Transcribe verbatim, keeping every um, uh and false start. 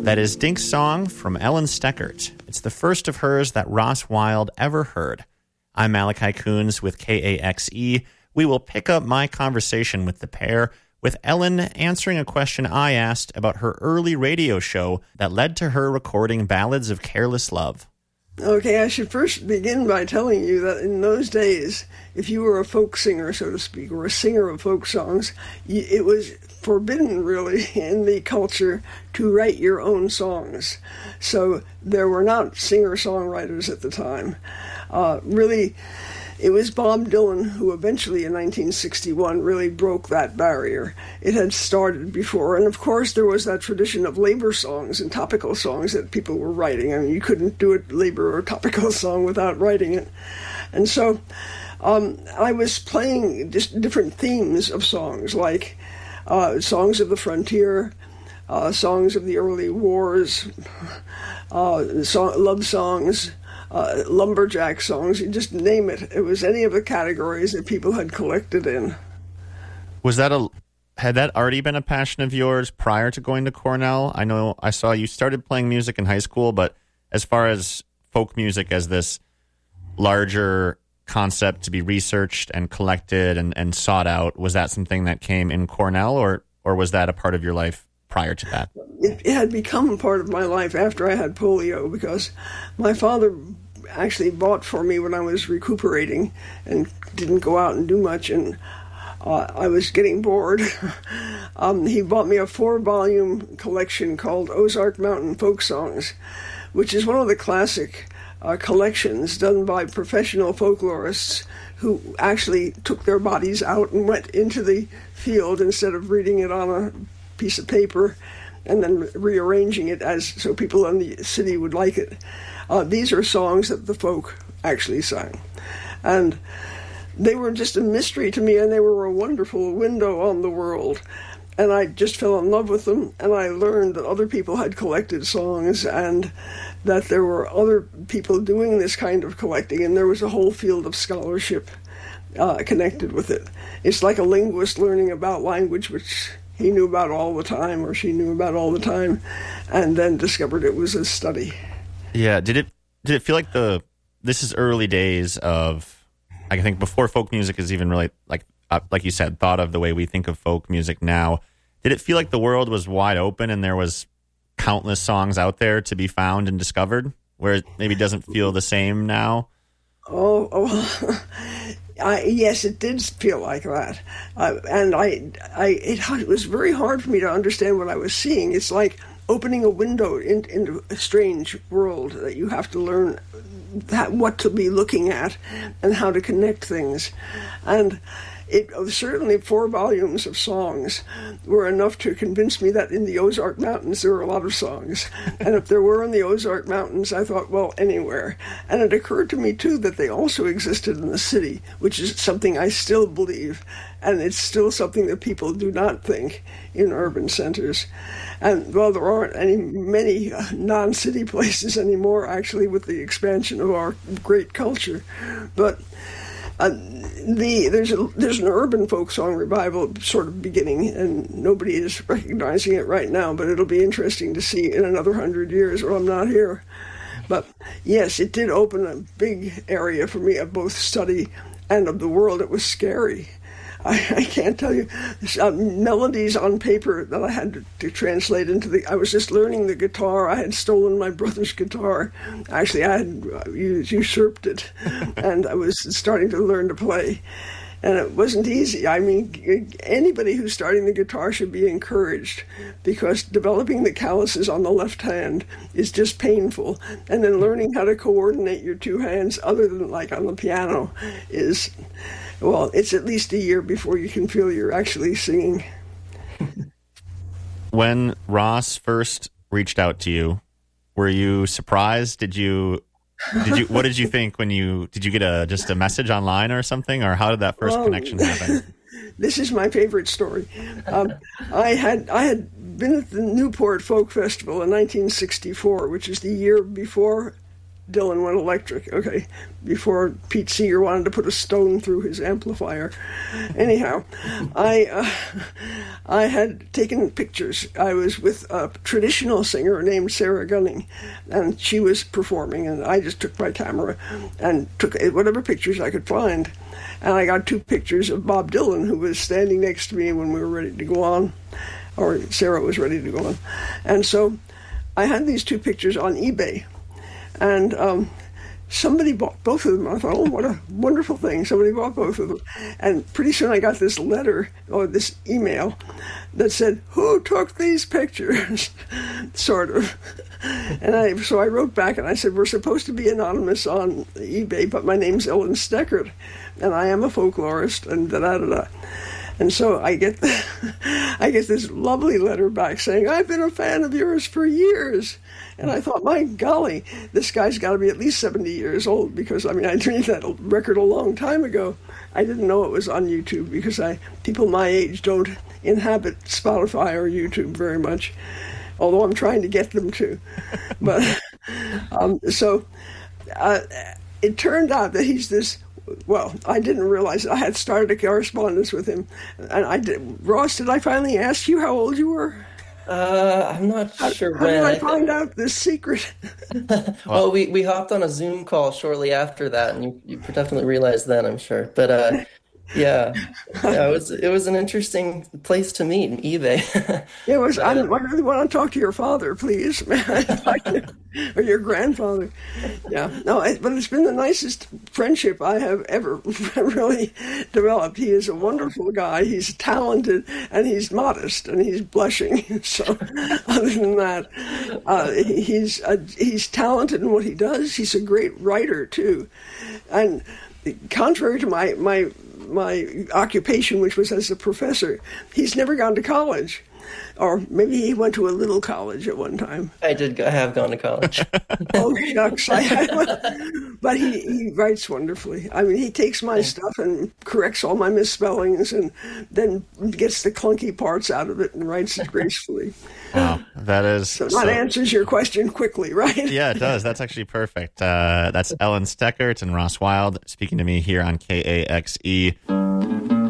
That is Dink's song from Ellen Steckert. It's the first of hers that Ross Wild ever heard. I'm Malachi Coons with K A X E. We will pick up my conversation with the pair, with Ellen answering a question I asked about her early radio show that led to her recording ballads of careless love. Okay, I should first begin by telling you that in those days, if you were a folk singer, so to speak, or a singer of folk songs, it was forbidden, really, in the culture to write your own songs. So there were not singer-songwriters at the time. Uh, really, it was Bob Dylan who eventually, in nineteen sixty-one, really broke that barrier. It had started before, and of course there was that tradition of labor songs and topical songs that people were writing. I mean, you couldn't do a labor or topical song without writing it. And so um, I was playing just different themes of songs, like uh, songs of the frontier, uh, songs of the early wars, uh, so- love songs, Uh, lumberjack songs, you just name it. It was any of the categories that people had collected in. Was that a had that already been a passion of yours prior to going to Cornell? I know I saw you started playing music in high school, but as far as folk music as this larger concept to be researched and collected and, and sought out, was that something that came in Cornell, or or was that a part of your life prior to that? It, it had become part of my life after I had polio, because my father actually bought for me when I was recuperating and didn't go out and do much, and uh, I was getting bored. um, he bought me a four-volume collection called Ozark Mountain Folk Songs, which is one of the classic uh, collections done by professional folklorists who actually took their bodies out and went into the field instead of reading it on a piece of paper and then rearranging it as so people in the city would like it. Uh, these are songs that the folk actually sang. And they were just a mystery to me, and they were a wonderful window on the world. And I just fell in love with them, and I learned that other people had collected songs and that there were other people doing this kind of collecting, and there was a whole field of scholarship uh, connected with it. It's like a linguist learning about language, which he knew about all the time, or she knew about all the time, and then discovered it was a study. Yeah. Did it did it feel like the this is early days of, I think, before folk music is even really, like uh, like you said, thought of the way we think of folk music now. Did it feel like the world was wide open and there was countless songs out there to be found and discovered, where it maybe doesn't feel the same now? Oh, oh. I, yes, it did feel like that, uh, and I, I, it, it was very hard for me to understand what I was seeing. It's like opening a window in, into a strange world that you have to learn that, what to be looking at and how to connect things. And it certainly four volumes of songs were enough to convince me that in the Ozark Mountains there were a lot of songs. And if there were in the Ozark Mountains, I thought, well, anywhere. And it occurred to me, too, that they also existed in the city, which is something I still believe. And it's still something that people do not think in urban centers. And, well, there aren't any many uh, non-city places anymore, actually, with the expansion of our great culture. But Uh, the there's a, there's an urban folk song revival sort of beginning, and nobody is recognizing it right now, but it'll be interesting to see in another hundred years when I'm not here. But yes, it did open a big area for me of both study and of the world. It was scary. I, I can't tell you. Uh, melodies on paper that I had to, to translate into the... I was just learning the guitar. I had stolen my brother's guitar. Actually, I had uh, usurped it, and I was starting to learn to play. And it wasn't easy. I mean, anybody who's starting the guitar should be encouraged, because developing the calluses on the left hand is just painful. And then learning how to coordinate your two hands, other than like on the piano, is... well, it's at least a year before you can feel you're actually singing. When Ross first reached out to you, were you surprised? Did you, did you, what did you think when you, did you get a, just a message online or something, or how did that first well, connection happen? This is my favorite story. Um, I had, I had been at the Newport Folk Festival in nineteen sixty-four, which is the year before Dylan went electric, okay, before Pete Seeger wanted to put a stone through his amplifier. Anyhow, I uh, I had taken pictures. I was with a traditional singer named Sarah Gunning, and she was performing, and I just took my camera and took whatever pictures I could find. And I got two pictures of Bob Dylan, who was standing next to me when we were ready to go on, or Sarah was ready to go on. And so I had these two pictures on eBay. And um, somebody bought both of them. I thought, oh, what a wonderful thing. Somebody bought both of them. And pretty soon I got this letter or this email that said, who took these pictures? Sort of. And I, so I wrote back and I said, we're supposed to be anonymous on eBay, but my name's Ellen Steckert, and I am a folklorist, and da-da-da-da. And so I get the, I get this lovely letter back saying, I've been a fan of yours for years. And I thought, my golly, this guy's got to be at least seventy years old, because, I mean, I made that record a long time ago. I didn't know it was on YouTube, because I people my age don't inhabit Spotify or YouTube very much, although I'm trying to get them to. But um, so uh, it turned out that he's this, well, I didn't realize I had started a correspondence with him. And I did, Ross, did I finally ask you how old you were? Uh, I'm not how, sure how when. did I I find out this secret? well, we, we hopped on a Zoom call shortly after that, and you, you definitely realized then, I'm sure. But uh, yeah, yeah, it was it was an interesting place to meet, eBay. It was. I, I really want to talk to your father, please, or your grandfather. Yeah, no, it, but it's been the nicest friendship I have ever really developed. He is a wonderful guy. He's talented, and he's modest, and he's blushing. So, other than that, uh, he's uh, he's talented in what he does. He's a great writer too, and contrary to my my. my occupation, which was as a professor, he's never gone to college. Or maybe he went to a little college at one time. I did. I have gone to college. Oh, shucks. I, but he, he writes wonderfully. I mean, he takes my stuff and corrects all my misspellings and then gets the clunky parts out of it and writes it gracefully. Wow, that is... So that so, answers your question quickly, right? Yeah, it does. That's actually perfect. Uh, that's Ellen Steckert and Ross Wild speaking to me here on K A X E.